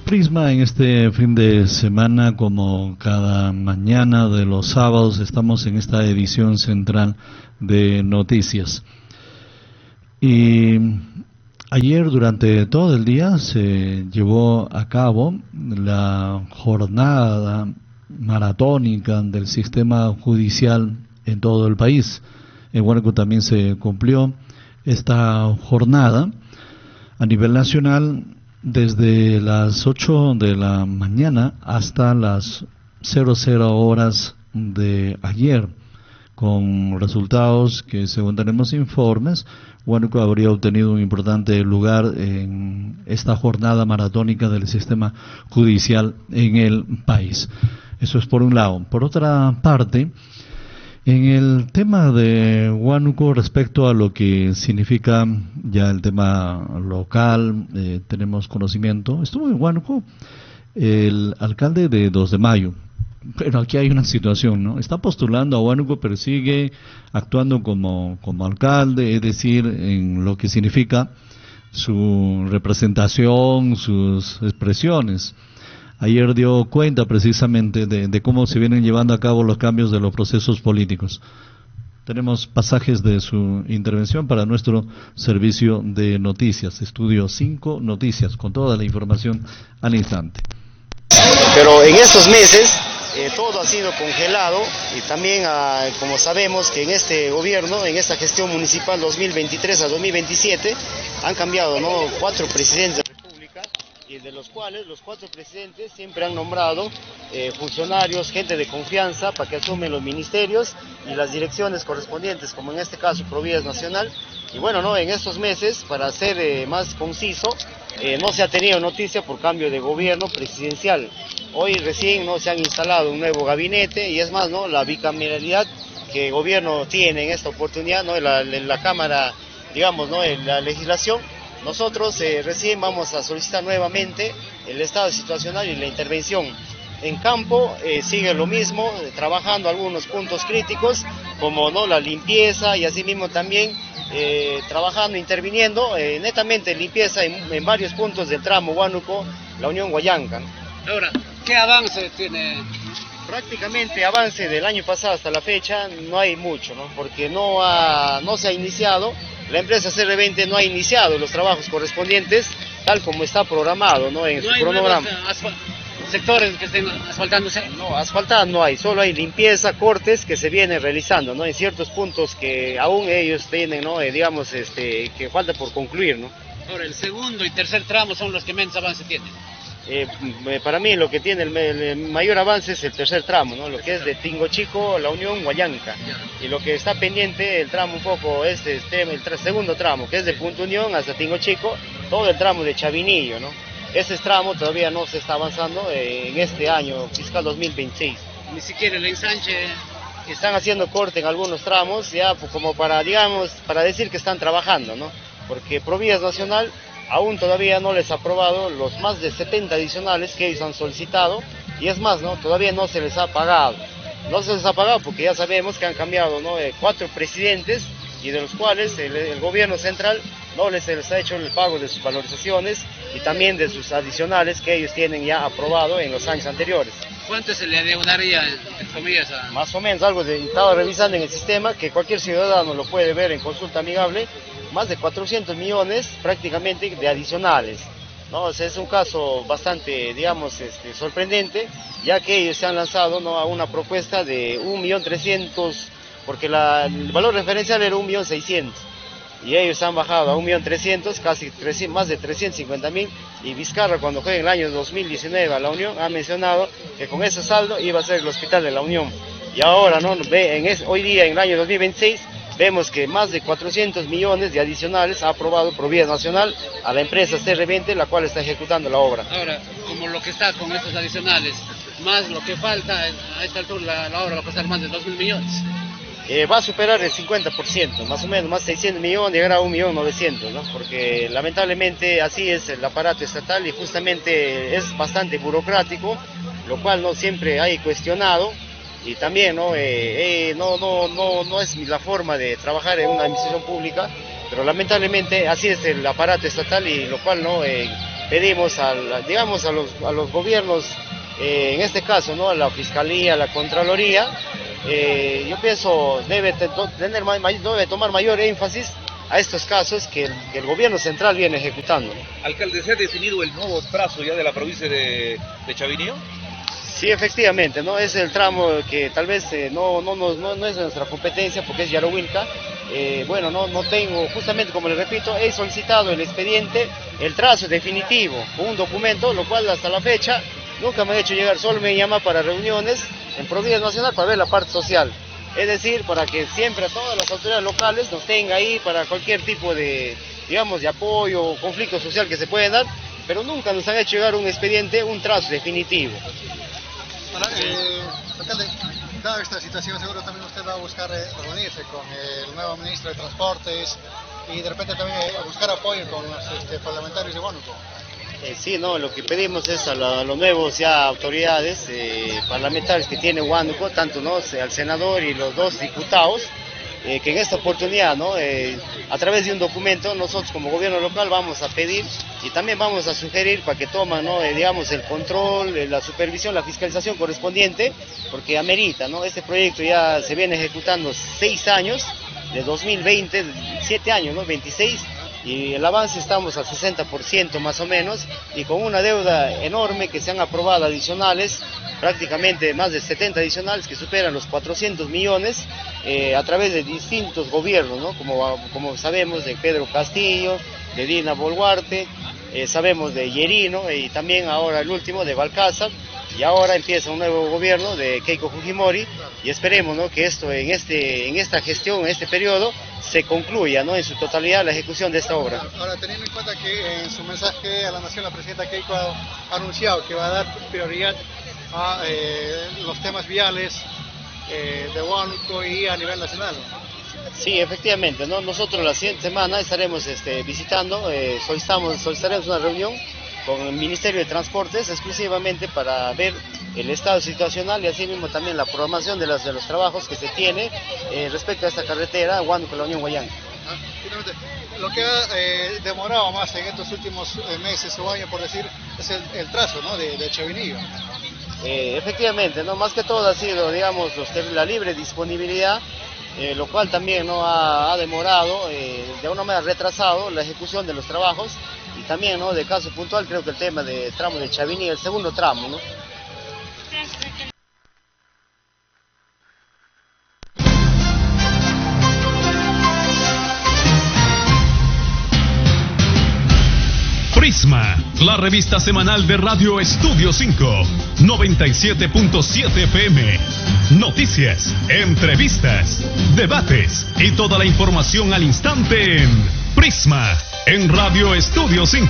Prisma en este fin de semana, como cada mañana de los sábados, estamos en esta edición central de noticias. Y ayer durante todo el día se llevó a cabo la jornada maratónica del sistema judicial en todo el país. En Huánuco también se cumplió esta jornada a nivel nacional desde las 8 de la mañana hasta las 00 horas de ayer, con resultados que, según tenemos informes, Huánuco habría obtenido un importante lugar en esta jornada maratónica del sistema judicial en el país. Eso es por un lado. Por otra parte, en el tema de Huánuco, respecto a lo que significa ya el tema local, tenemos conocimiento. Estuvo en Huánuco el alcalde de 2 de Mayo, pero aquí hay una situación, ¿no? Está postulando a Huánuco, pero sigue actuando como alcalde, es decir, en lo que significa su representación, sus expresiones. Ayer dio cuenta precisamente de cómo se vienen llevando a cabo los cambios de los procesos políticos. Tenemos pasajes de su intervención para nuestro servicio de noticias, Estudio 5 Noticias, con toda la información al instante. Pero en estos meses todo ha sido congelado y también, como sabemos que en este gobierno, en esta gestión municipal 2023 a 2027, han cambiado, ¿no?, 4 presidentes de República, y de los cuales los 4 presidentes siempre han nombrado funcionarios, gente de confianza para que asumen los ministerios y las direcciones correspondientes, como en este caso Provías Nacional. Y bueno, no, en estos meses, para ser más conciso, no se ha tenido noticia por cambio de gobierno presidencial. Hoy recién no se han instalado un nuevo gabinete, y es más, no, la bicameralidad que el gobierno tiene en esta oportunidad, no, en la Cámara, digamos, no, en la legislación. Nosotros recién vamos a solicitar nuevamente el estado situacional y la intervención. En campo sigue lo mismo, trabajando algunos puntos críticos, como no, la limpieza, y asimismo también trabajando, interviniendo netamente limpieza en varios puntos del tramo Huánuco-La Unión Huallanca, ¿no? Ahora, ¿qué avance tiene? Prácticamente avance del año pasado hasta la fecha no hay mucho, ¿no? Porque no se ha iniciado, la empresa CR20 no ha iniciado los trabajos correspondientes tal como está programado, ¿no?, en su cronograma. ¿Sectores que estén asfaltándose? No, asfaltada no hay, solo hay limpieza, cortes que se vienen realizando, ¿no?, en ciertos puntos que aún ellos tienen, ¿no?, digamos, que falta por concluir, ¿no? Ahora, el segundo y tercer tramo son los que menos avance tienen. Para mí lo que tiene el mayor avance es el tercer tramo, ¿no?, lo que es de Tingo Chico, La Unión, Huallanca. Y lo que está pendiente, el tramo un poco, el segundo tramo, que es de Punta Unión hasta Tingo Chico, todo el tramo de Chavinillo, ¿no? Ese tramo todavía no se está avanzando en este año fiscal 2026. Ni siquiera el ensanche. Están haciendo corte en algunos tramos, ya como para, digamos, para decir que están trabajando, ¿no? Porque Provías Nacional aún todavía no les ha aprobado los más de 70 adicionales que ellos han solicitado, y es más, ¿no?, todavía no se les ha pagado. No se les ha pagado porque ya sabemos que han cambiado, ¿no?, 4 presidentes, y de los cuales el gobierno central no les ha hecho el pago de sus valorizaciones y también de sus adicionales que ellos tienen ya aprobado en los años anteriores. ¿Cuánto se le adeudaría, entre comillas, a...? Más o menos, algo estaba revisando en el sistema, que cualquier ciudadano lo puede ver en consulta amigable, más de 400 millones prácticamente de adicionales, ¿no? O sea, es un caso bastante, digamos, sorprendente, ya que ellos se han lanzado, ¿no?, a una propuesta de 1.300.000, porque el valor referencial era 1.600.000, y ellos han bajado a 1.300.000, casi más de 350.000, y Vizcarra, cuando fue en el año 2019 a La Unión, ha mencionado que con ese saldo iba a ser el hospital de La Unión. Y ahora, ¿no?, hoy día, en el año 2026, vemos que más de 400 millones de adicionales ha aprobado Provías Nacional a la empresa CR20, la cual está ejecutando la obra. Ahora, como lo que está con estos adicionales, más lo que falta, a esta altura la obra va a costar más de 2.000 millones. Va a superar el 50%, más o menos, más 600 millones, llegará a 1.900.000, ¿no? Porque lamentablemente así es el aparato estatal, y justamente es bastante burocrático, lo cual no siempre hay cuestionado. Y también no es la forma de trabajar en una administración pública, pero lamentablemente así es el aparato estatal, y lo cual pedimos digamos a los gobiernos, en este caso, ¿no?, a la Fiscalía, a la Contraloría, yo pienso debe tomar mayor énfasis a estos casos que el gobierno central viene ejecutando. Alcalde, ¿se ha definido el nuevo trazo ya de la provincia de Chavinillo? Sí, efectivamente, ¿no? Es el tramo que tal vez no es de nuestra competencia porque es Yarohuilca. Bueno, no tengo, justamente como les repito, he solicitado el expediente, el trazo definitivo, con un documento, lo cual hasta la fecha nunca me ha hecho llegar, solo me llama para reuniones en Provincia Nacional para ver la parte social. Es decir, para que siempre a todas las autoridades locales nos tenga ahí para cualquier tipo de, digamos, de apoyo o conflicto social que se pueda dar, pero nunca nos han hecho llegar un expediente, un trazo definitivo. Ahora, alcalde, dada esta situación, seguro también usted va a buscar reunirse con el nuevo ministro de Transportes y de repente también buscar apoyo con los parlamentarios de Huánuco. Sí, no, lo que pedimos es a los nuevos ya autoridades parlamentarias que tiene Huánuco, tanto ¿no?, al senador y los 2 diputados, que en esta oportunidad, ¿no?, a través de un documento, nosotros como gobierno local vamos a pedir y también vamos a sugerir para que tomen, ¿no?, digamos, el control, la supervisión, la fiscalización correspondiente, porque amerita, ¿no? Este proyecto ya se viene ejecutando 6 años, de 2020, 7 años, ¿no?, 26, y el avance estamos al 60% más o menos, y con una deuda enorme que se han aprobado adicionales, prácticamente más de 70 adicionales que superan los 400 millones a través de distintos gobiernos, ¿no? Como sabemos de Pedro Castillo, de Dina Boluarte, sabemos de Yerino y también ahora el último de Balcázar, y ahora empieza un nuevo gobierno de Keiko Fujimori y esperemos, ¿no?, que esto en esta gestión, en este periodo, se concluya, ¿no?, en su totalidad la ejecución de esta obra. Ahora, teniendo en cuenta que en su mensaje a la Nación la presidenta Keiko ha anunciado que va a dar prioridad a los temas viales de Huánuco y a nivel nacional. Sí, efectivamente, ¿no? Nosotros la siguiente semana estaremos visitando, solicitaremos una reunión con el Ministerio de Transportes exclusivamente para ver el estado situacional y así mismo también la programación de los trabajos que se tiene respecto a esta carretera Huánuco-La Unión Huallanca. Finalmente, lo que ha demorado más en estos últimos meses o años, por decir, es el trazo, ¿no?, de Chavinillo. Efectivamente, ¿no?, más que todo ha sido, digamos, la libre disponibilidad, lo cual también no ha demorado, de alguna manera retrasado la ejecución de los trabajos, y también, ¿no?, de caso puntual creo que el tema de tramo de Chavinillo, el segundo tramo, ¿no? Prisma, la revista semanal de Radio Estudio 5, 97.7 FM. Noticias, entrevistas, debates y toda la información al instante en Prisma, en Radio Estudio 5.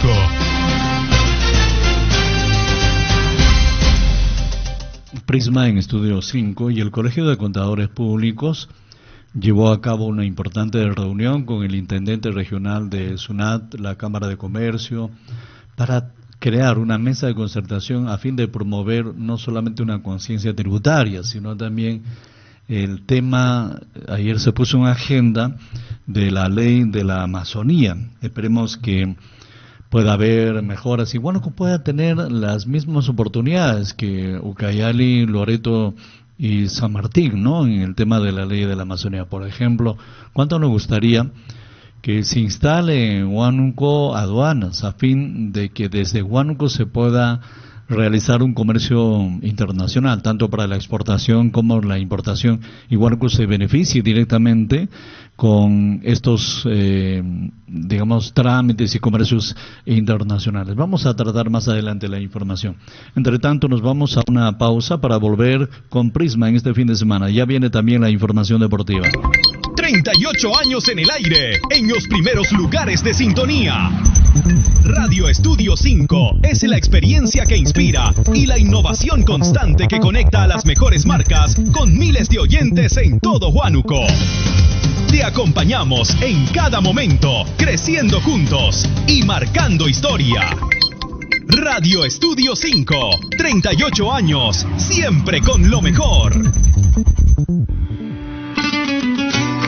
Prisma en Estudio 5 y el Colegio de Contadores Públicos llevó a cabo una importante reunión con el intendente regional de SUNAT, la Cámara de Comercio, para crear una mesa de concertación a fin de promover no solamente una conciencia tributaria, sino también el tema, ayer se puso en agenda de la ley de la Amazonía. Esperemos que pueda haber mejoras y Huánuco pueda tener las mismas oportunidades que Ucayali, Loreto y San Martín, ¿no?, en el tema de la ley de la Amazonía. Por ejemplo, ¿cuánto nos gustaría que se instale en Huánuco aduanas a fin de que desde Huánuco se pueda realizar un comercio internacional, tanto para la exportación como la importación, y Huánuco se beneficie directamente con estos, digamos, trámites y comercios internacionales? Vamos a tratar más adelante la información. Entre tanto, nos vamos a una pausa para volver con Prisma en este fin de semana. Ya viene también la información deportiva. 38 años en el aire, en los primeros lugares de sintonía. Radio Estudio 5 es la experiencia que inspira y la innovación constante que conecta a las mejores marcas con miles de oyentes en todo Huánuco. Te acompañamos en cada momento, creciendo juntos y marcando historia. Radio Estudio 5, 38 años, siempre con lo mejor.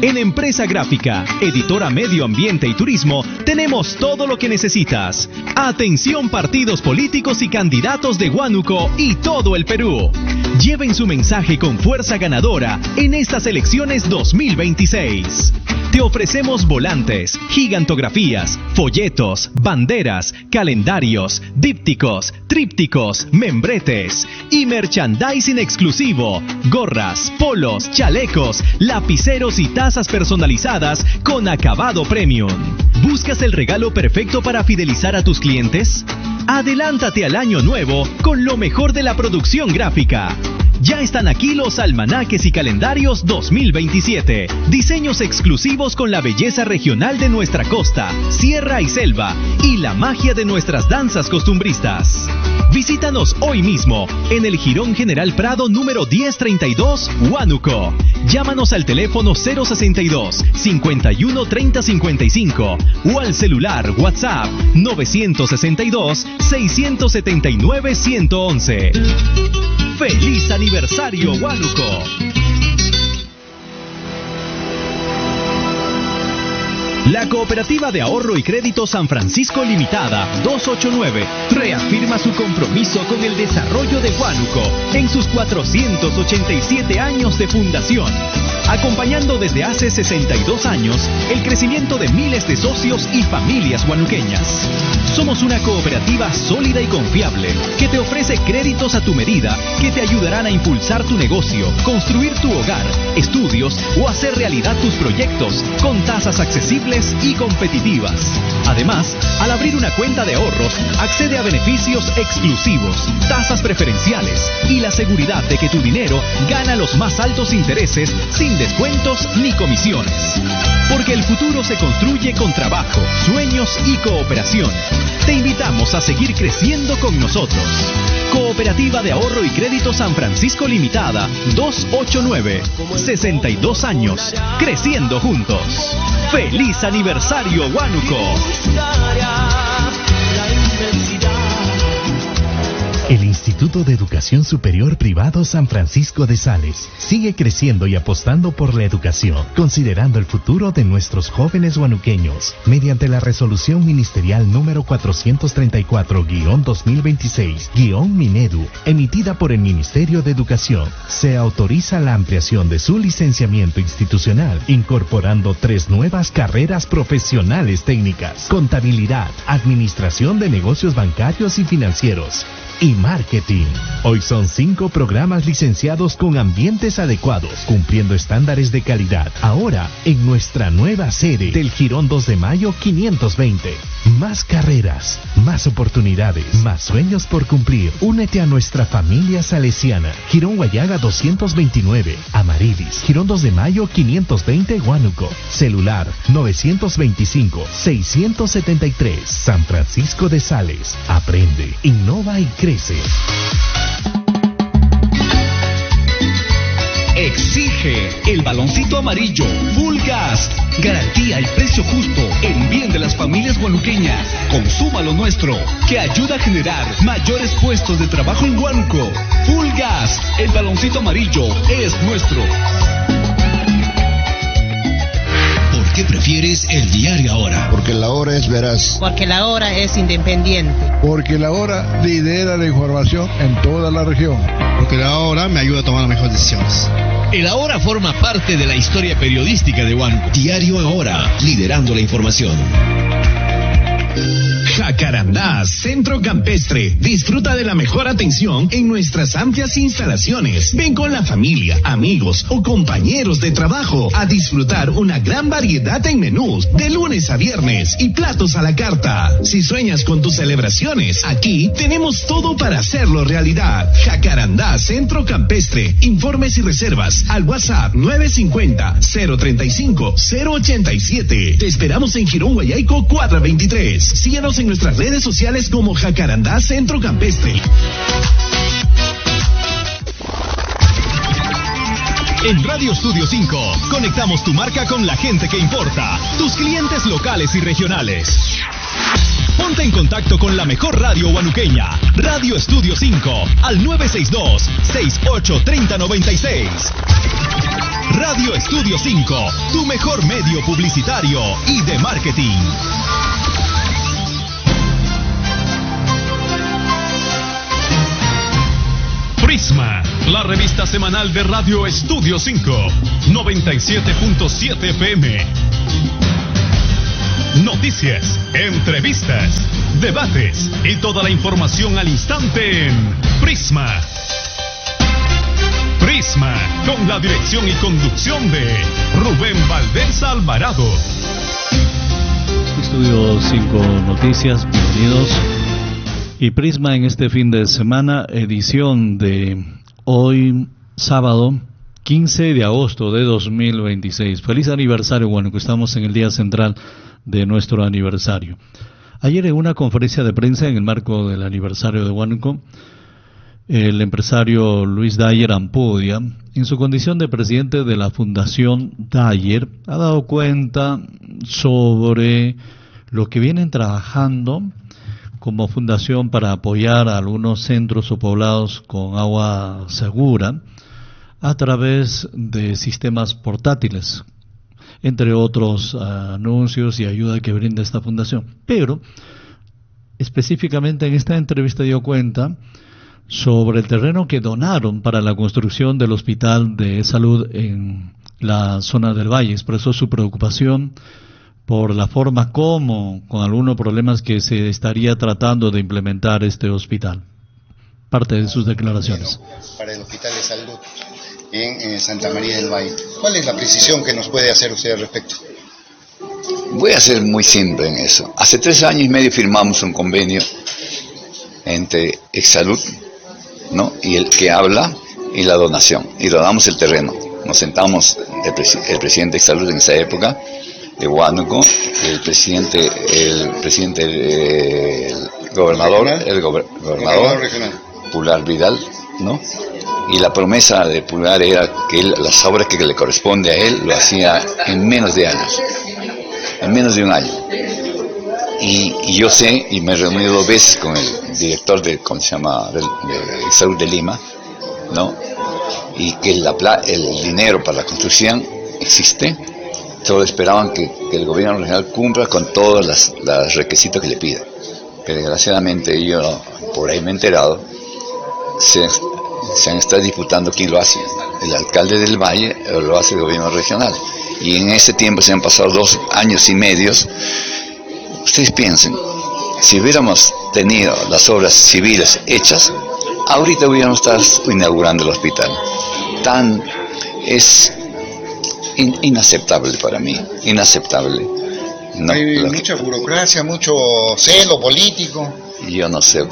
En Empresa Gráfica, editora Medio Ambiente y Turismo, tenemos todo lo que necesitas. Atención partidos políticos y candidatos de Huánuco y todo el Perú. Lleven su mensaje con fuerza ganadora en estas elecciones 2026. Te ofrecemos volantes, gigantografías, folletos, banderas, calendarios, dípticos, trípticos, membretes y merchandising exclusivo, gorras, polos, chalecos, lapiceros y tazas personalizadas con acabado premium. ¿Buscas el regalo perfecto para fidelizar a tus clientes? Adelántate al año nuevo con lo mejor de la producción gráfica. Ya están aquí los almanaques y calendarios 2027. Diseños exclusivos con la belleza regional de nuestra costa, sierra y selva y la magia de nuestras danzas costumbristas. Visítanos hoy mismo en el Jirón General Prado número 1032, Huánuco. Llámanos al teléfono 062 51 30 55 o al celular WhatsApp 962 679 111. ¡Feliz aniversario, Huánuco! La Cooperativa de Ahorro y Crédito San Francisco Limitada 289 reafirma su compromiso con el desarrollo de Huánuco en sus 487 años de fundación, acompañando desde hace 62 años el crecimiento de miles de socios y familias huanuqueñas. Somos una cooperativa sólida y confiable que te ofrece créditos a tu medida que te ayudarán a impulsar tu negocio, construir tu hogar, estudios o hacer realidad tus proyectos con tasas accesibles y competitivas. Además, al abrir una cuenta de ahorros, accede a beneficios exclusivos, tasas preferenciales y la seguridad de que tu dinero gana los más altos intereses sin descuentos ni comisiones. Porque el futuro se construye con trabajo, sueños y cooperación. Te invitamos a seguir creciendo con nosotros. Cooperativa de Ahorro y Crédito San Francisco Limitada 289. 62 años, creciendo juntos. ¡Feliz aniversario, Huánuco! El Instituto de Educación Superior Privado San Francisco de Sales sigue creciendo y apostando por la educación, considerando el futuro de nuestros jóvenes huanuqueños. Mediante la resolución ministerial número 434-2026-Minedu, emitida por el Ministerio de Educación, se autoriza la ampliación de su licenciamiento institucional, incorporando 3 nuevas carreras profesionales técnicas: contabilidad, administración de negocios bancarios y financieros, y marketing. Hoy son 5 programas licenciados con ambientes adecuados, cumpliendo estándares de calidad. Ahora, en nuestra nueva sede del Jirón 2 de Mayo 520. Más carreras, más oportunidades, más sueños por cumplir. Únete a nuestra familia salesiana. Jirón Guayaga 229, Amarilis. Jirón 2 de Mayo 520, Huánuco. Celular 925-673. San Francisco de Sales. Aprende, innova y crece. Exige el baloncito amarillo Full Gas. Garantía y precio justo en bien de las familias huanuqueñas. Consuma lo nuestro, que ayuda a generar mayores puestos de trabajo en Huánuco. Full Gas, el baloncito amarillo es nuestro. ¿Por qué prefieres el diario Ahora? Porque la Hora es veraz. Porque la Hora es independiente. Porque la Hora lidera la información en toda la región. Porque la Hora me ayuda a tomar las mejores decisiones. El Ahora forma parte de la historia periodística de Huánuco. Diario Ahora, liderando la información. Jacarandá, Centro Campestre. Disfruta de la mejor atención en nuestras amplias instalaciones. Ven con la familia, amigos o compañeros de trabajo a disfrutar una gran variedad en menús de lunes a viernes y platos a la carta. Si sueñas con tus celebraciones, aquí tenemos todo para hacerlo realidad. Jacarandá, Centro Campestre. Informes y reservas al WhatsApp 950-035-087. Te esperamos en Jirón Guayaico, cuadra 23. Síguenos en nuestras redes sociales como Jacarandá Centro Campestre. En Radio Estudio 5 conectamos tu marca con la gente que importa, tus clientes locales y regionales. Ponte en contacto con la mejor radio huanuqueña, Radio Estudio 5, al 962-683096. Radio Estudio 5, tu mejor medio publicitario y de marketing. Prisma, la revista semanal de Radio Estudio 5, 97.7 FM. Noticias, entrevistas, debates y toda la información al instante en Prisma. Prisma, con la dirección y conducción de Rubén Valdés Alvarado. Estudio 5 Noticias, bienvenidos. Y Prisma en este fin de semana, edición de hoy, sábado 15 de agosto de 2026. Feliz aniversario, bueno, que estamos en el día central de nuestro aniversario. Ayer en una conferencia de prensa en el marco del aniversario de Huánuco, el empresario Luis Dyer Ampudia, en su condición de presidente de la Fundación Dyer, ha dado cuenta sobre lo que vienen trabajando como fundación para apoyar a algunos centros o poblados con agua segura a través de sistemas portátiles, entre otros anuncios y ayuda que brinda esta fundación. Pero específicamente en esta entrevista dio cuenta sobre el terreno que donaron para la construcción del Hospital de Salud en la zona del Valle. Expresó su preocupación por la forma como, con algunos problemas que se estaría tratando de implementar este hospital. Parte de sus declaraciones. Para el Hospital de Salud en Santa María del Valle. ¿Cuál es la precisión que nos puede hacer usted al respecto? Voy a ser muy simple en eso. Hace 3 años y medio firmamos un convenio entre Exsalud, ¿no?, y el que habla y la donación, y donamos el terreno. Nos sentamos el presidente de Exsalud en esa época de Huánuco, el gobernador regional Pular Vidal, ¿no? Y la promesa de Pular era que él, las obras que le corresponde a él, lo hacía en menos de años, en menos de un año. Y yo sé, y me he reunido 2 veces con el director de, ¿cómo se llama?, de Salud de Lima, ¿no? Y que el dinero para la construcción existe. Solo esperaban que el gobierno regional cumpla con todos los requisitos que le pida. Que desgraciadamente yo, por ahí me he enterado, se han estado disputando quién lo hace, el alcalde del Valle o lo hace el gobierno regional. Y en ese tiempo se han pasado 2 años y medio. Ustedes piensen, si hubiéramos tenido las obras civiles hechas, ahorita hubiéramos estado inaugurando el hospital. Es inaceptable para mí, inaceptable. No, hay mucha burocracia, mucho celo político. Yo no sé,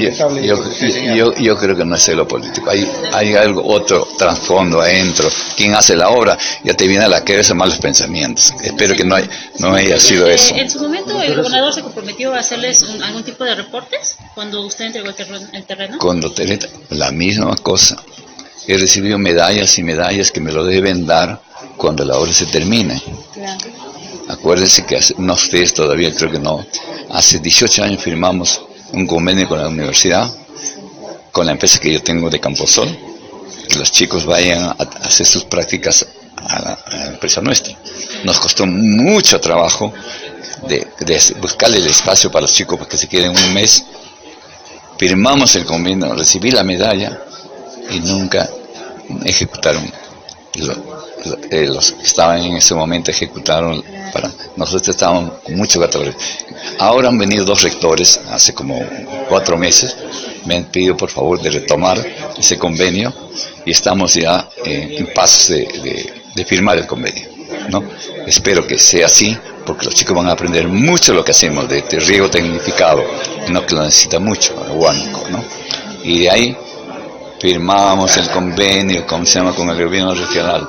yo creo que no es celo político. Hay algo, otro trasfondo adentro. Quien hace la obra ya te viene a la cabeza malos pensamientos. Espero que no haya sido eso. En su momento el gobernador se comprometió a hacerles algún tipo de reportes cuando usted entregó el terreno. La misma cosa. He recibido medallas y medallas que me lo deben dar cuando la obra se termine. Claro. Acuérdense que no ustedes todavía, creo que no, hace 18 años firmamos un convenio con la universidad, con la empresa que yo tengo de Camposol, que los chicos vayan a hacer sus prácticas a la empresa nuestra. Nos costó mucho trabajo de buscarle el espacio para los chicos para que se queden un mes. Firmamos el convenio, recibí la medalla y nunca ejecutaron. Los que estaban en ese momento ejecutaron. Nosotros estábamos con mucho gato. Ahora han venido 2 rectores hace como 4 meses, me han pedido por favor de retomar ese convenio y estamos ya en pasos de firmar el convenio, ¿no? Espero que sea así, porque los chicos van a aprender mucho lo que hacemos de riego tecnificado, ¿no?, que lo necesita mucho Huánuco, ¿no? Y de ahí firmamos el convenio, ¿cómo se llama?, con el gobierno regional.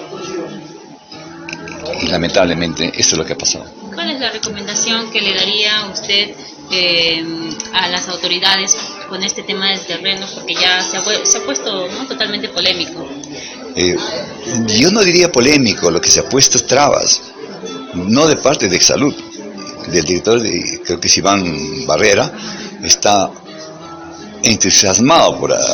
Y lamentablemente eso es lo que ha pasado. ¿Cuál es la recomendación que le daría usted a las autoridades con este tema del terreno? Porque ya se ha puesto, ¿no?, totalmente polémico. Yo no diría polémico, lo que se ha puesto es trabas, no de parte de Exsalud, del director, creo que es Iván Barrera, está entusiasmado por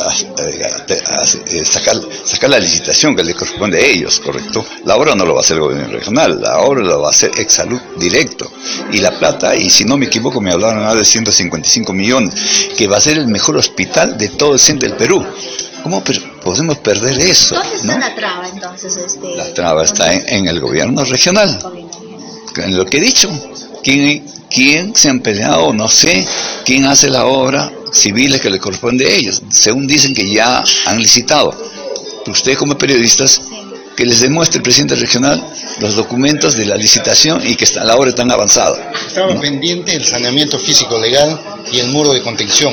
sacar la licitación que le corresponde a ellos, ¿correcto? La obra no lo va a hacer el gobierno regional, la obra lo va a hacer Exsalud directo. Y la plata, y si no me equivoco, me hablaron más de 155 millones, que va a ser el mejor hospital de todo el centro del Perú. ¿Cómo podemos perder eso? ¿Dónde está, ¿no? la traba entonces? La traba está en el gobierno regional. En lo que he dicho, ¿quién se han peleado? No sé, ¿quién hace la obra civiles que le corresponde a ellos? Según dicen que ya han licitado. Ustedes como periodistas, que les demuestre el presidente regional los documentos de la licitación y que la obra tan avanzada. Estaba pendiente el saneamiento físico legal y el muro de contención.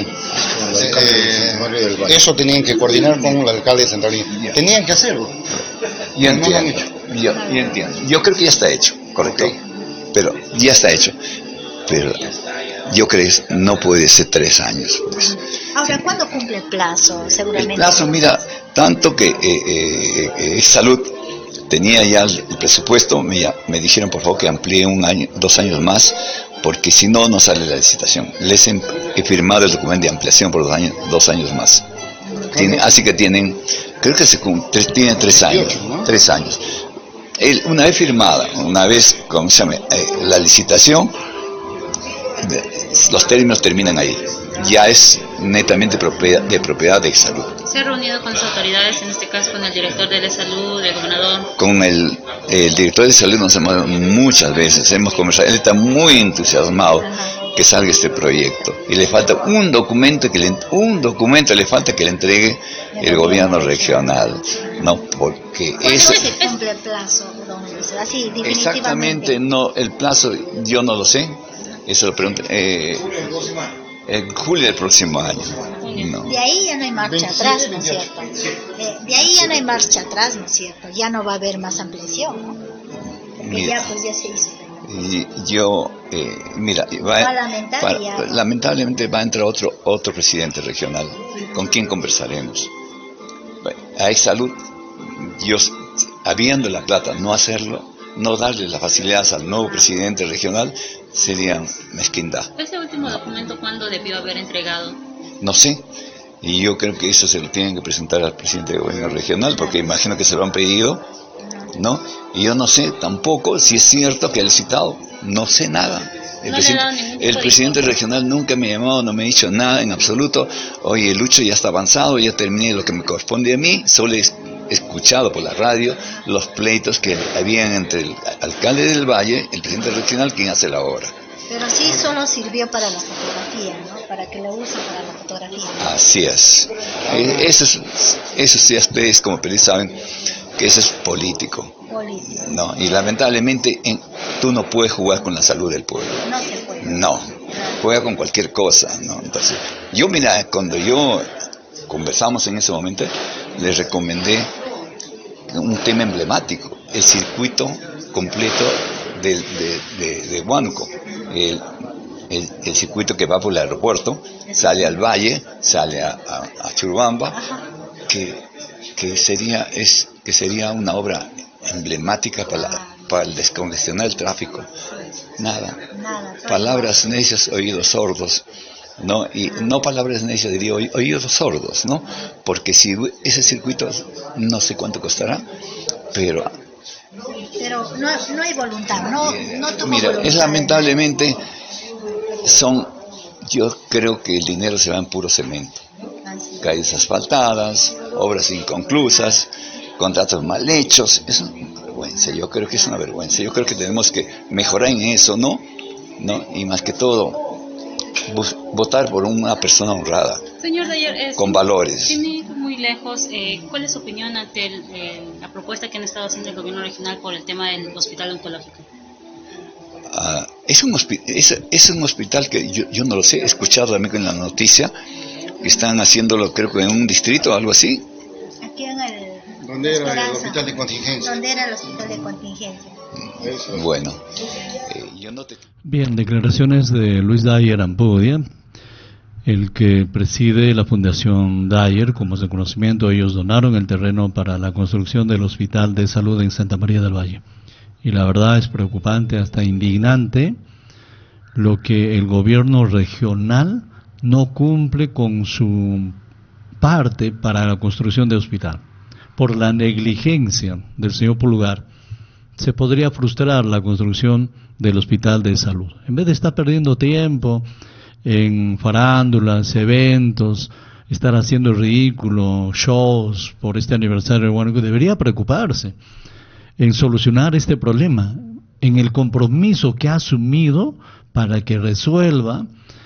Eso tenían que coordinar con el alcalde de Centralía. Tenían que hacerlo. Yo entiendo. Yo creo que ya está hecho, correcto. Pero ya está hecho. Pero yo creo que no puede ser 3 años. Pues. Ahora, ¿cuándo cumple el plazo? Seguramente. El plazo, mira, tanto que Salud tenía ya el presupuesto, me dijeron por favor que amplíe 2 años más, porque si no, no sale la licitación. Les he firmado el documento de ampliación por 2 años más. Así que tienen, creo que tienen 3 años. 3 años. Una vez firmada, una vez, ¿cómo se llama? La licitación, los términos terminan ahí. Ya es netamente de propiedad de Salud. ¿Se ha reunido con las autoridades, en este caso con el director de Salud, el gobernador? Con el director de Salud nos hemos muchas veces, hemos conversado. Él está muy entusiasmado que salga este proyecto. Y le falta un documento le falta que le entregue el gobierno regional. No, porque ¿cuándo se cumple el plazo, don Luis? Así, definitivamente. Exactamente, no, el plazo yo no lo sé. Eso lo pregunto. En julio del próximo año. No. De ahí ya no hay marcha atrás, ¿no es cierto? De ahí ya no hay marcha atrás, ¿no es cierto? Ya no va a haber más ampliación, ¿no? Porque mira, ya se hizo. Lamentablemente va a entrar otro presidente regional. ¿Con quién conversaremos? A Salud, habiendo la plata, no hacerlo, no darle las facilidades al nuevo presidente regional, sería mezquindad. ¿Ese último documento cuándo debió haber entregado? No sé, y yo creo que eso se lo tienen que presentar al presidente del gobierno regional, porque imagino que se lo han pedido, ¿no? Y yo no sé tampoco si es cierto que ha licitado, no sé nada. El presidente regional nunca me ha llamado, no me ha dicho nada en absoluto. Oye, Lucho, ya está avanzado, ya terminé lo que me corresponde a mí, solo he escuchado por la radio los pleitos que habían entre el alcalde del Valle, el presidente regional, quien hace la obra. Pero sí solo sirvió para la fotografía, ¿no? Para que lo usen para la fotografía. Así es. Eso sí, ustedes como periodistas saben que eso es político. No, y lamentablemente tú no puedes jugar con la salud del pueblo. No se puede. No, juega con cualquier cosa, ¿no? Entonces, cuando conversamos en ese momento, les recomendé un tema emblemático, el circuito completo de Huánuco, el circuito que va por el aeropuerto, sale al valle, sale a Churubamba, que sería una obra emblemática para el descongestionar el tráfico. Nada. Palabras necias, oídos sordos. No, y no palabras necias, diría oídos sordos, ¿no? Porque si ese circuito no sé cuánto costará, pero no hay voluntad, no mira, voluntad. Lamentablemente yo creo que el dinero se va en puro cemento. Calles asfaltadas, obras inconclusas, contratos mal hechos. Es una vergüenza, yo creo que es una vergüenza. Yo creo que tenemos que mejorar en eso, ¿no? Y más que todo, votar por una persona honrada. Señor Dayer, con valores. Sin ir muy lejos, ¿cuál es su opinión ante la propuesta que han estado haciendo el gobierno regional por el tema del hospital oncológico? Es un hospital que yo no lo sé, he escuchado también en la noticia que están haciéndolo, creo que en un distrito o algo así. Aquí en el... ¿Dónde era el hospital de contingencia? ¿Dónde era el hospital de contingencia? Bueno, Bien, declaraciones de Luis Dayer Ampudia, el que preside la Fundación Dayer. Como es de conocimiento, ellos donaron el terreno para la construcción del Hospital de Salud en Santa María del Valle. Y la verdad es preocupante, hasta indignante, lo que el gobierno regional no cumple con su parte para la construcción de hospital. Por la negligencia del señor Pulgar, se podría frustrar la construcción del hospital de salud. En vez de estar perdiendo tiempo en farándulas, eventos, estar haciendo ridículo, shows por este aniversario de Huánuco, debería preocuparse en solucionar este problema, en el compromiso que ha asumido para que resuelva